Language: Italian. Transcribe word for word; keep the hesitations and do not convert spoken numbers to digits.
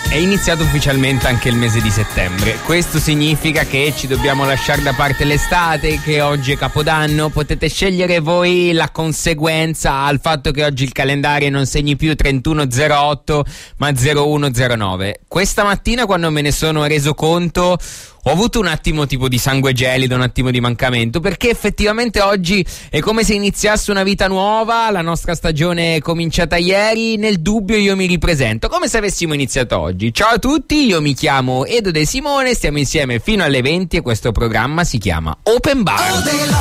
È iniziato ufficialmente anche il mese di settembre. Questo significa che ci dobbiamo lasciare da parte l'estate, che oggi è Capodanno. Potete scegliere voi la conseguenza al fatto che oggi il calendario non segni più trentuno zero otto ma zero uno zero nove. Questa mattina, quando me ne sono reso conto, ho avuto un attimo tipo di sangue gelido, un attimo di mancamento, perché effettivamente oggi è come se iniziasse una vita nuova. La nostra stagione è cominciata ieri, nel dubbio io mi ripresento come se avessimo iniziato oggi. Ciao a tutti, io mi chiamo Edo De Simone, stiamo insieme fino alle venti e questo programma si chiama Open Bar.